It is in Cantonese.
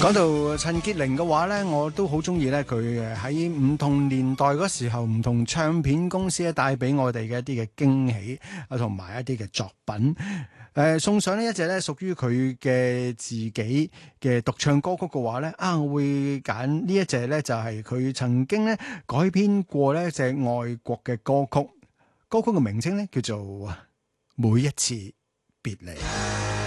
講到陳潔靈嘅話咧，我都好中意咧佢喺唔同年代嗰時候，唔同唱片公司咧帶俾我哋嘅一啲嘅驚喜啊，同埋一啲嘅作品。送上呢一隻咧屬於佢嘅自己嘅獨唱歌曲嘅話咧，我會揀呢一隻咧就係佢曾經咧改編過呢一隻外國嘅歌曲，歌曲嘅名稱咧叫做《每一次別離》。